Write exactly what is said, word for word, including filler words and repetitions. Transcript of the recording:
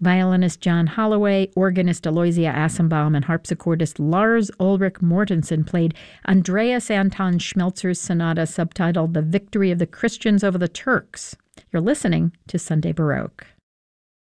violinist John Holloway, organist Aloysia Assenbaum, and harpsichordist Lars Ulrich Mortensen played Andreas Anton Schmelzer's sonata subtitled The Victory of the Christians Over the Turks. You're listening to Sunday Baroque.